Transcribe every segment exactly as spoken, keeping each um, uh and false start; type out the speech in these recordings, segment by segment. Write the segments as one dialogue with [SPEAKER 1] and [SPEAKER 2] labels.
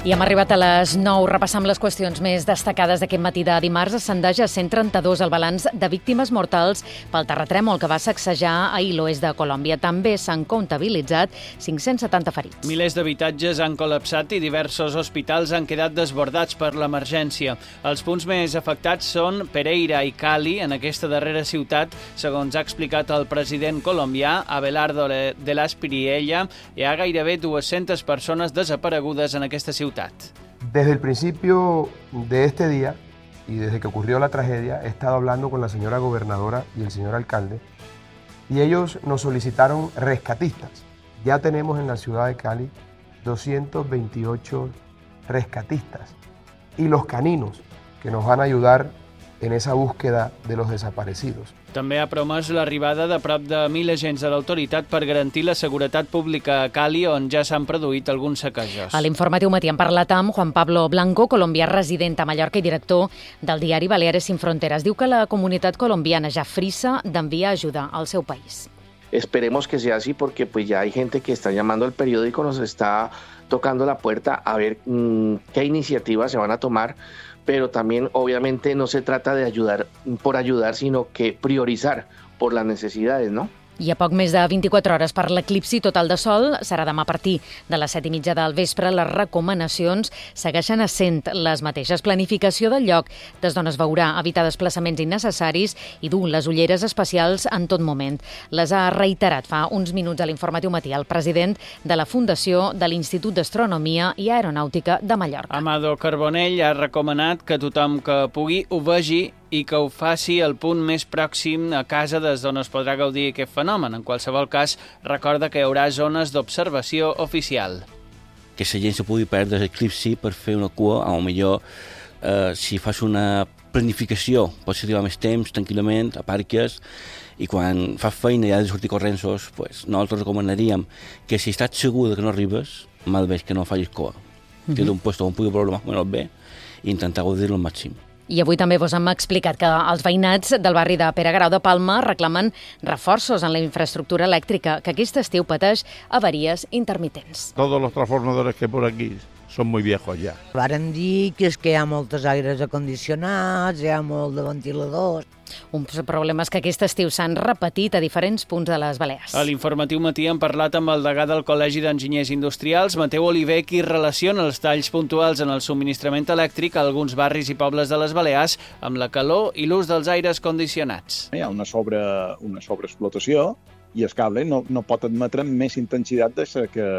[SPEAKER 1] I hem arribat a les nou. Repassam les qüestions més destacades d'aquest matí de dimarts. Ascendeix a cent trenta-dos el balanç de víctimes mortals pel terratrèmol que va sacsejar ahir l'oest de Colòmbia. També s'han comptabilitzat cinc-cents setanta ferits.
[SPEAKER 2] Milers d'habitatges han col·lapsat i diversos hospitals han quedat desbordats per l'emergència. Els punts més afectats són Pereira i Cali, en aquesta darrera ciutat, segons ha explicat el president colombià Abelardo de la Espriella. Hi ha gairebé dues-centes persones desaparegudes en aquesta ciutat.
[SPEAKER 3] Desde el principio de este día y desde que ocurrió la tragedia, he estado hablando con la señora gobernadora y el señor alcalde y ellos nos solicitaron rescatistas. Ya tenemos en la ciudad de Cali doscientos veintiocho rescatistas y los caninos que nos van a ayudar en esa búsqueda de los desaparecidos.
[SPEAKER 2] També ha promès l'arribada de prop de mil agents de l'autoritat per garantir la seguretat pública a Cali, on ja s'han produït alguns saquejos.
[SPEAKER 1] A l'informatiu matí hem parlat amb Juan Pablo Blanco, colombià resident a Mallorca i director del diari Baleares Sin Fronteras. Diu que la comunitat colombiana ja frissa d'enviar ajuda al seu país.
[SPEAKER 4] Esperemos que sea así porque pues ya hay gente que está llamando al periódico, nos está tocando la puerta a ver mmm, qué iniciativas se van a tomar, pero también obviamente no se trata de ayudar por ayudar, sino que priorizar por las necesidades, ¿no?
[SPEAKER 1] I a poc més de vint-i-quatre hores per l'eclipsi total de sol, serà demà a partir de les set i mitja del vespre. Les recomanacions segueixen essent les mateixes. Planificació del lloc des d'on es veurà, evitar desplaçaments innecessaris i dur les ulleres especials en tot moment. Les ha reiterat fa uns minuts a l'informatiu matí el president de la Fundació de l'Institut d'Astronomia i Aeronàutica de Mallorca.
[SPEAKER 2] Amado Carbonell ha recomanat que tothom que pugui ho vegi i que ho faci al punt més pròxim a casa des d'on es podrà gaudir aquest fenomen. En qualsevol cas, recorda que hi haurà zones d'observació oficial.
[SPEAKER 5] Que la gent se pugui perdre l'eclipsi per fer una cua, a lo millor eh, si fas una planificació pots arribar més temps, tranquil·lament, aparques, i quan fas feina i has de sortir corrents, pues, nosaltres recomanaríem que si estàs segur que no arribes, malbé que no facis cua. Mm-hmm. Que d'un lloc on pugui veure més o menys bé i intentar gaudir-lo al màxim.
[SPEAKER 1] I avui també vos hem explicat que els veïnats del barri de Pere Guerau de Palma reclamen reforços en la infraestructura elèctrica, que aquest estiu pateix avaries intermitents.
[SPEAKER 6] Todos los transformadores que por aquí són muy viejos ja.
[SPEAKER 7] Varen dir que és que hi ha moltes aires acondicionats, hi ha molt de ventiladors.
[SPEAKER 1] Uns problemes que aquest estiu s'han repetit a diferents punts de les Balears.
[SPEAKER 2] A l'informatiu matí hem parlat amb el degà del Col·legi d'Enginyers Industrials, Mateu Oliver, qui relaciona els talls puntuals en el subministrament elèctric a alguns barris i pobles de les Balears amb la calor i l'ús dels aires condicionats.
[SPEAKER 8] Hi ha una, sobre, una sobreexplotació i el cable no, no pot admetre més intensitat de la que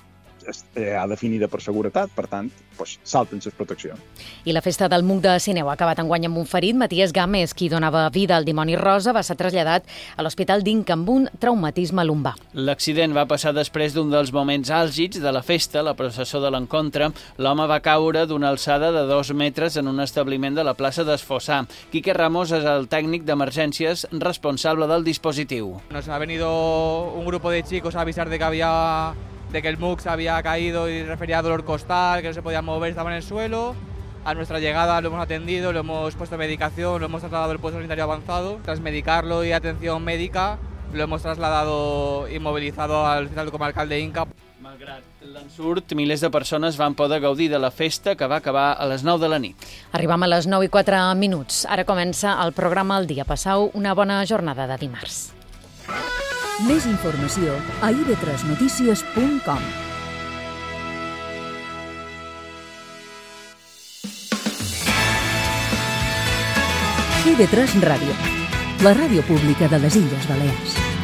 [SPEAKER 8] ha definida per seguretat, per tant, doncs, salten les proteccions.
[SPEAKER 1] I la festa del Muc de Sineu ha acabat enguany amb un ferit. Matías Gámez, qui donava vida al dimoni rosa, va ser traslladat a l'Hospital d'Inca amb un traumatisme lumbar.
[SPEAKER 2] L'accident va passar després d'un dels moments àlgids de la festa, la processó de l'encontre. L'home va caure d'una alçada de dos metres en un establiment de la plaça d'Esfossà. Quique Ramos és el tècnic d'emergències responsable del dispositiu.
[SPEAKER 9] Nos ha venido un grupo de chicos a avisar de que había de que el M U C se había caído y refería a dolor costal, que no se podía mover, estaba en el suelo. A nuestra llegada lo hemos atendido, lo hemos puesto medicación, lo hemos trasladado al puesto sanitario avanzado. Tras medicarlo y atención médica, lo hemos trasladado y movilizado al Hospital Comarcal de Inca.
[SPEAKER 2] Malgrat l'ensurt, milers de persones van poder gaudir de la festa que va acabar a les nou de la nit.
[SPEAKER 1] Arribam a les nou i quatre minuts. Ara comença el programa El Dia. Passau una bona jornada de dimarts.
[SPEAKER 10] Més informació a i ve tres notícies punt com. i ve tres Ràdio, la ràdio pública de les Illes Balears.